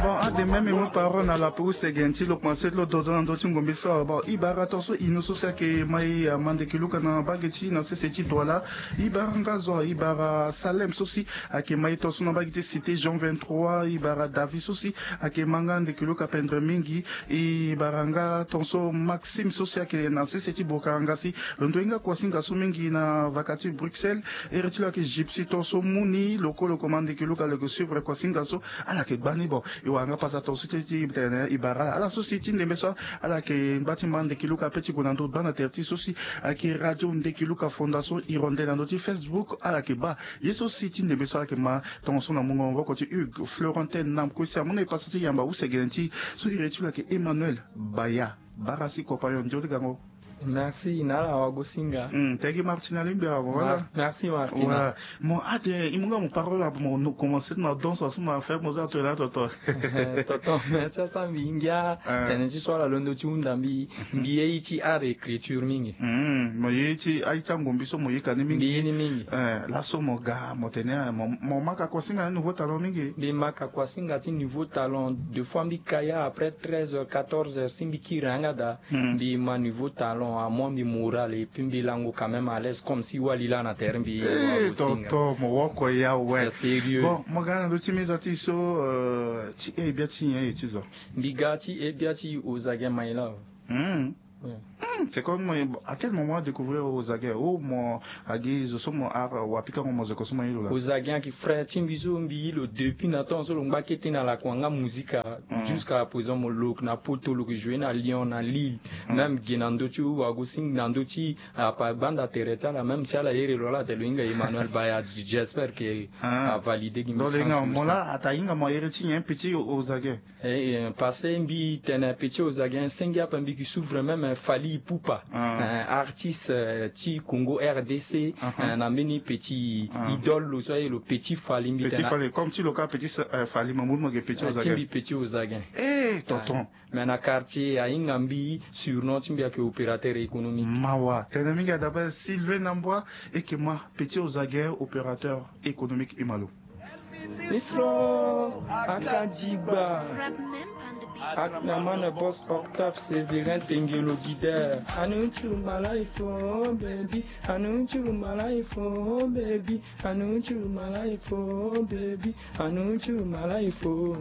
bon ade même mon parole na la pour se genti lo pensé lo dodo ndo tingombe so bon ibara toso inuso se ke mai amande ke luka na bageti na se seti dola ibara ngazo ibara Salem sosi ake mai toso na bageti cité Jean 23 ibara Davis aussi ake mangande ke luka pendre mingi ibara nga tonso Maxime sosi ake na se seti bokanga si ndo inga kwasinga so mingi na vakati Bruxelles et retula ke gypsy toso muni lokolo commande ke luka le suivre kwasinga so ala ke bani bon iwanga pasa toso teti tene ibara ala société ndembe so ala ke bâtiment de kiluka petit konando bana terti sosi ake radio de kiluka fondation irondel na notre Facebook ala ke ba yeso société ndembe so ala ke ma tonso na mungo ngoko ti Hugues Florentin nam ko sia mona pasati yamba u segenti so iretula ke Emmanuel Baya barasi compagnon jodi gango. Merci, Nala Wagosinga. Tegi Martina Limbia, voilà. Merci, Martina. Voilà. Mon ade, il m'a mon parole à mon commencer ma danse, on m'a fait mon autre là, toto. Toto, merci à ça, Mingia. T'as soir la londo tu ndambi, mbiyeiti art écriture mingi. Moyeiti, aïta ngombiso moye kane mingi. Mingi. La so mon gars, mon tenir, mon maka kwasinga, un nouveau talent mingi. Les maka kwasinga, un nouveau talent. Deux fois mbikaya, après 13h, 14h, simbiki rangada, les ma nouveau talent. À moi, mi moral et puis bilango quand même à l'aise comme si Walila na terre bi. Tonton, mon wako ya ouais. C'est sérieux. Bon, mon gars, le timi zati so, ti e biati e tizo. Bigati e biati Ozage my love. C'est comme à quel moment découvrir Ozage ou mon agi zo somo ar wapika mo zo kosoma yilo la. Ozage qui frère timbizo mbi lo depuis na ton so longba kete na la kwanga musica jusqu'à présent mon look na poto lo que jouer na Lyon na Lille même ginando tu wago sing nando ti pa banda tereta la même si la yere lola de linga Emmanuel Baya j'espère que a validé qui me sens. Donc mon là atainga mo yere ti un petit Ozage. Et passé mbi tena petit Ozage sengia pa mbi qui s'ouvre même Fali Poupa, artiste ti Congo RDC, un ameni petit idole le petit Fali. Petit Fali, comme tu le cas petit Fali, mamoud mo petit Ozage. Petit Ozage. Tonton. Mais na quartier à Ingambi sur notre timbi que opérateur économique. Mawa, tenamiga d'abord Sylvain Nambois et que moi petit Ozage opérateur économique Imalo. Mistro Akadiba. Aknamana boss octave Séverin Tengelo guider. Anunchu my life, oh baby. Anunchu my life, oh baby. Anunchu my life, oh baby. Anunchu my life, oh.